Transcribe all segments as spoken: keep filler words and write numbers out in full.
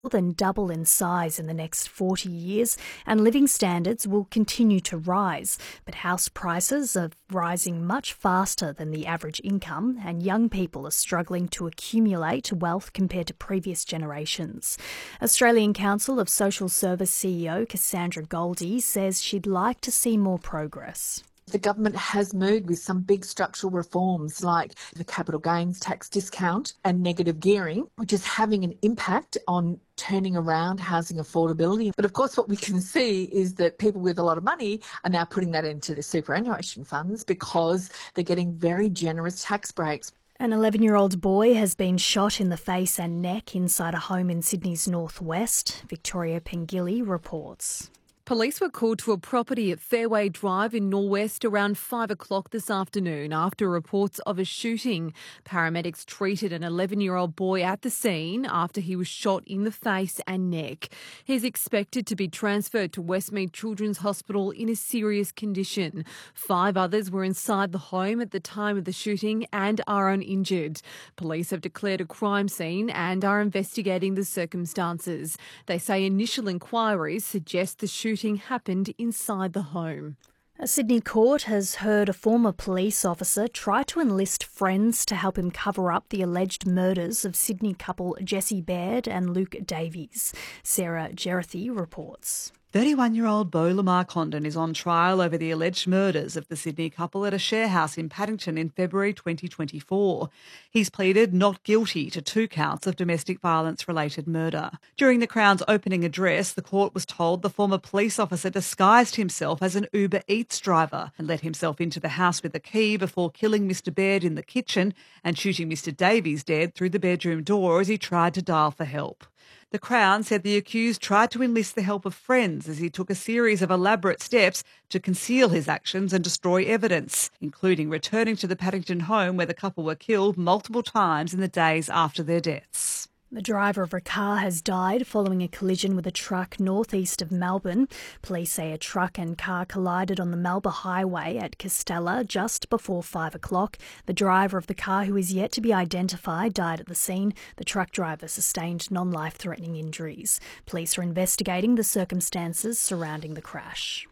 than double in size in the next forty years, and living standards will continue to rise. But house prices are rising much faster than the average income, and young people are struggling to accumulate wealth compared to previous generations. Australian Council of Social Service C E O Cassandra Goldie says she'd like to see more progress. The government has moved with some big structural reforms like the capital gains tax discount and negative gearing, which is having an impact on turning around housing affordability. But of course, what we can see is that people with a lot of money are now putting that into the superannuation funds because they're getting very generous tax breaks. An eleven-year-old boy has been shot in the face and neck inside a home in Sydney's northwest. Victoria Pengilly reports. Police were called to a property at Fairway Drive in Norwest around five o'clock this afternoon after reports of a shooting. Paramedics treated an eleven-year-old boy at the scene after he was shot in the face and neck. He's expected to be transferred to Westmead Children's Hospital in a serious condition. Five others were inside the home at the time of the shooting and are uninjured. Police have declared a crime scene and are investigating the circumstances. They say initial inquiries suggest the shooting happened inside the home. A Sydney court has heard a former police officer try to enlist friends to help him cover up the alleged murders of Sydney couple Jessie Baird and Luke Davies. Sarah Gerethy reports. thirty-one-year-old Beau Lamar Condon is on trial over the alleged murders of the Sydney couple at a share house in Paddington in February twenty twenty-four. He's pleaded not guilty to two counts of domestic violence-related murder. During the Crown's opening address, the court was told the former police officer disguised himself as an Uber Eats driver and let himself into the house with a key before killing Mister Baird in the kitchen and shooting Mister Davies dead through the bedroom door as he tried to dial for help. The Crown said the accused tried to enlist the help of friends as he took a series of elaborate steps to conceal his actions and destroy evidence, including returning to the Paddington home where the couple were killed multiple times in the days after their deaths. The driver of a car has died following a collision with a truck northeast of Melbourne. Police say a truck and car collided on the Melba Highway at Castella just before five o'clock. The driver of the car, who is yet to be identified, died at the scene. The truck driver sustained non-life-threatening injuries. Police are investigating the circumstances surrounding the crash.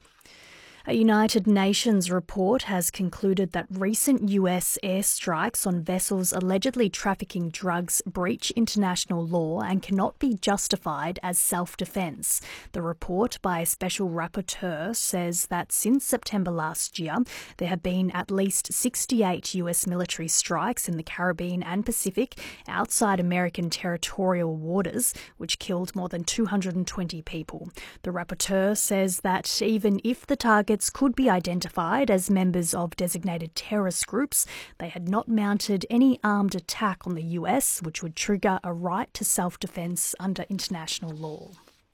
A United Nations report has concluded that recent U S airstrikes on vessels allegedly trafficking drugs breach international law and cannot be justified as self-defence. The report by a special rapporteur says that since September last year, there have been at least sixty-eight U S military strikes in the Caribbean and Pacific outside American territorial waters, which killed more than two hundred twenty people. The rapporteur says that even if the targets could be identified as members of designated terrorist groups, they had not mounted any armed attack on the U S, which would trigger a right to self-defence under international law.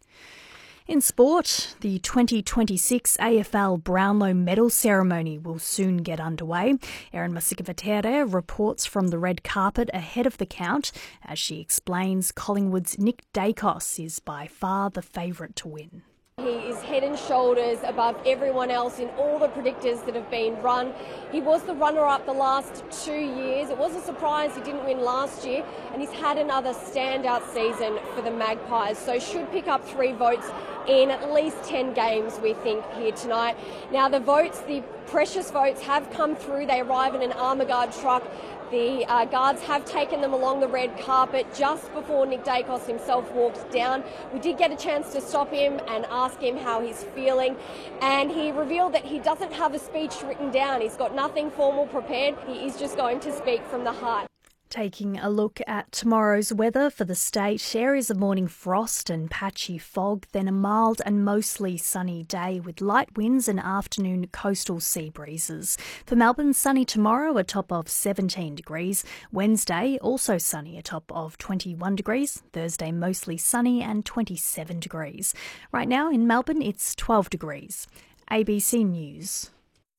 In sport, the twenty twenty-six A F L Brownlow medal ceremony will soon get underway. Erin Masikovatere reports from the red carpet ahead of the count as she explains Collingwood's Nick Dacos is by far the favourite to win. He is head and shoulders above everyone else in all the predictors that have been run. He was the runner-up the last two years. It was a surprise he didn't win last year, and he's had another standout season for the Magpies, so should pick up three votes in at least ten games, we think, here tonight. Now, the votes, the precious votes, have come through. They arrive in an Armour Guard truck. The uh, guards have taken them along the red carpet just before Nick Dacos himself walked down. We did get a chance to stop him and ask him how he's feeling, and he revealed that he doesn't have a speech written down. He's got nothing formal prepared. He is just going to speak from the heart. Taking a look at tomorrow's weather for the state, areas of morning frost and patchy fog, then a mild and mostly sunny day with light winds and afternoon coastal sea breezes. For Melbourne, sunny tomorrow, a top of seventeen degrees. Wednesday, also sunny, a top of twenty-one degrees. Thursday, mostly sunny and twenty-seven degrees. Right now in Melbourne, it's twelve degrees. A B C News.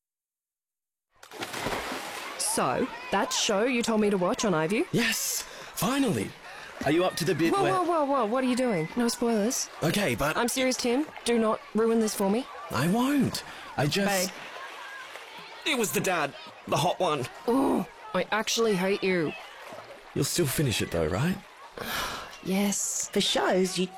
So, that show you told me to watch on iView? Yes, finally. Are you up to the bit whoa, where... Whoa, whoa, whoa, what are you doing? No spoilers. Okay, but... I'm serious, Tim. Do not ruin this for me. I won't. I just... Babe. It was the dad. The hot one. Oh, I actually hate you. You'll still finish it though, right? Yes. For shows, you